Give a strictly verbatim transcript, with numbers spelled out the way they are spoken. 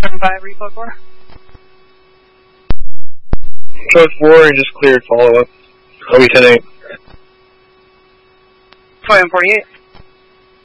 seven five, repo four. Code four, just cleared follow-up. O B ten eight. twenty-one forty-eight.